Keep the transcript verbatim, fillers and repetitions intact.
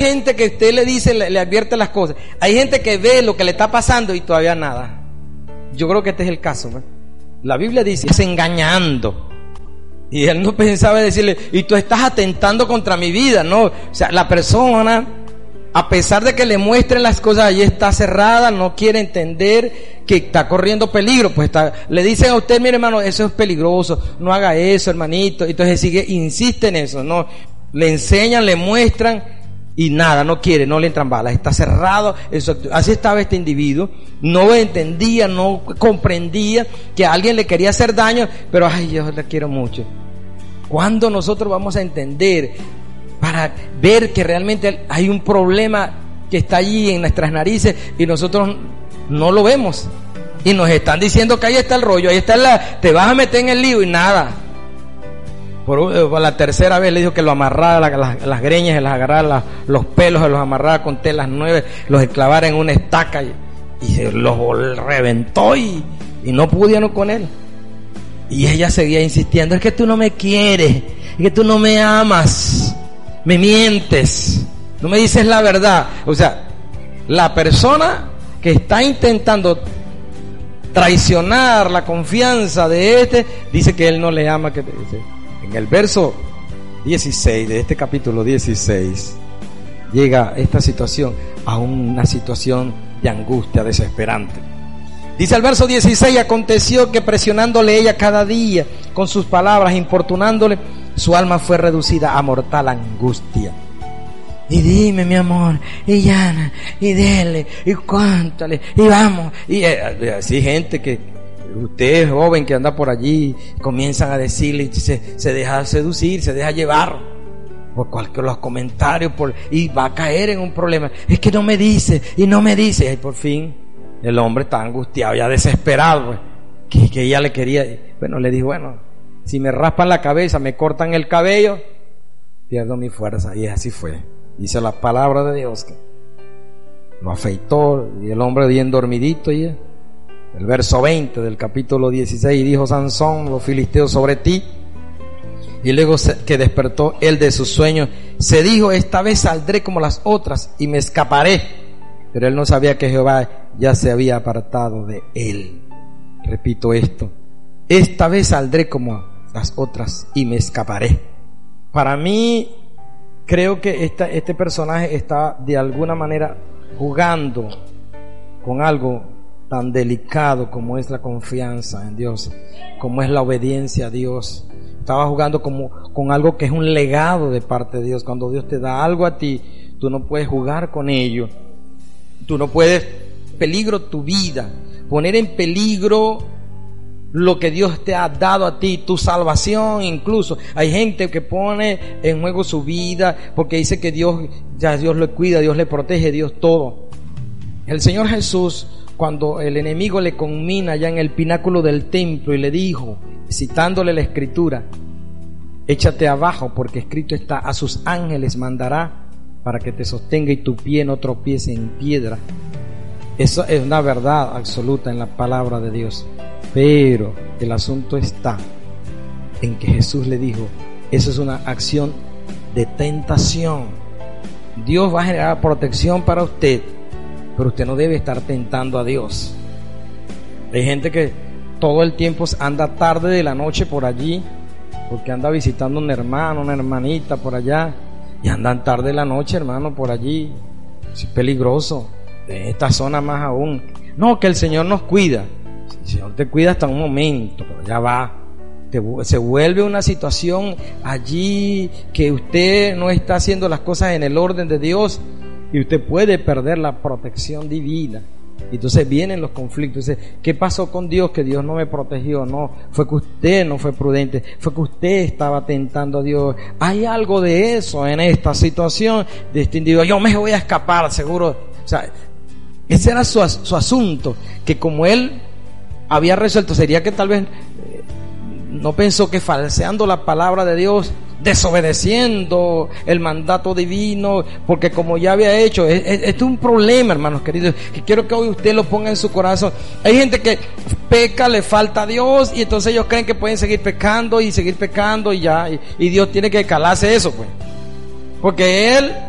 gente que usted le dice, le, le advierte las cosas. Hay gente que ve lo que le está pasando y todavía nada. Yo creo que este es el caso, ¿no? La Biblia dice, es engañando. Y él no pensaba decirle, y tú estás atentando contra mi vida, no. O sea, la persona, a pesar de que le muestren las cosas, allí está cerrada, no quiere entender que está corriendo peligro. Pues está, le dicen a usted, mire hermano, eso es peligroso, no haga eso, hermanito. Entonces sigue, insiste en eso, no. Le enseñan, le muestran y nada, no quiere, no le entran balas, está cerrado. Eso, así estaba este individuo, no entendía, no comprendía que alguien le quería hacer daño, pero ay, yo le quiero mucho. ¿Cuándo nosotros vamos a entender para ver que realmente hay un problema que está allí en nuestras narices y nosotros no lo vemos? Y nos están diciendo que ahí está el rollo, ahí está la, te vas a meter en el lío y nada. Por, por la tercera vez le dijo que lo amarrara, la, las, las greñas, se las agarrara, la, los pelos, se los amarrara con telas nueve, los clavara en una estaca y, y se los reventó y, y no pudieron con él. Y ella seguía insistiendo, es que tú no me quieres, es que tú no me amas, me mientes, no me dices la verdad. O sea, la persona que está intentando traicionar la confianza de este, dice que él no le ama, que dice. En el verso dieciséis de este capítulo dieciséis llega esta situación a una situación de angustia desesperante. Dice el verso dieciséis, aconteció que presionándole ella cada día con sus palabras, importunándole, su alma fue reducida a mortal angustia. Y dime, mi amor, y llana, y dele, y cuéntale, y vamos. Y eh, así gente que usted es joven que anda por allí, comienzan a decirle, se, se deja seducir, se deja llevar por cualquier los comentarios, por, y va a caer en un problema. Es que no me dice, y no me dice. Y por fin el hombre está angustiado, ya desesperado, pues, que, que ella le quería. Bueno, le dijo, bueno, si me raspan la cabeza, me cortan el cabello, pierdo mi fuerza. Y así fue. Dice la palabra de Dios que lo afeitó y el hombre bien dormidito. Y el verso veinte del capítulo dieciséis, dijo Sansón, los filisteos sobre ti. Y luego que despertó él de sus sueños, se dijo, esta vez saldré como las otras y me escaparé. Pero él no sabía que Jehová ya se había apartado de él. Repito esto, esta vez saldré como las otras y me escaparé. Para mí, creo que esta, este personaje está de alguna manera jugando con algo tan delicado como es la confianza en Dios, como es la obediencia a Dios. Estaba jugando como, con algo que es un legado de parte de Dios. Cuando Dios te da algo a ti, tú no puedes jugar con ello. Tú no puedes peligro tu vida, poner en peligro lo que Dios te ha dado a ti, tu salvación. Incluso hay gente que pone en juego su vida porque dice que Dios, ya Dios le cuida, Dios le protege, Dios todo. El Señor Jesús, cuando el enemigo le conmina ya en el pináculo del templo y le dijo, citándole la escritura, échate abajo porque escrito está, a sus ángeles mandará para que te sostenga y tu pie no tropiece en piedra. Eso es una verdad absoluta en la palabra de Dios. Pero el asunto está en que Jesús le dijo, eso es una acción de tentación. Dios va a generar protección para usted, pero usted no debe estar tentando a Dios. Hay gente que todo el tiempo anda tarde de la noche por allí, porque anda visitando un hermano, una hermanita por allá, y andan tarde de la noche, hermano, por allí. Es peligroso. En esta zona más aún. No, que el Señor nos cuida. El Señor te cuida hasta un momento, pero ya va. Te, se vuelve una situación allí que usted no está haciendo las cosas en el orden de Dios y usted puede perder la protección divina. Y entonces vienen los conflictos. Dice, ¿qué pasó con Dios? Que Dios no me protegió. No, fue que usted no fue prudente, fue que usted estaba tentando a Dios. Hay algo de eso en esta situación de este individuo. Yo me voy a escapar, seguro. O sea, ese era su, su asunto, que como él había resuelto, sería que tal vez eh, no pensó que falseando la palabra de Dios, desobedeciendo el mandato divino, porque como ya había hecho, es, es, es un problema, hermanos queridos, que quiero que hoy usted lo ponga en su corazón. Hay gente que peca, le falta a Dios, y entonces ellos creen que pueden seguir pecando y seguir pecando y ya, y, y Dios tiene que calarse eso, pues, porque Él